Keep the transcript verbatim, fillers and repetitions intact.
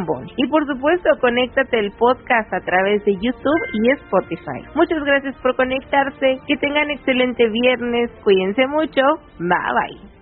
Bombón. Y por supuesto, conéctate el podcast a través de YouTube y Spotify. Muchas gracias por conectarse, que tengan excelente viernes, cuídense mucho, bye bye.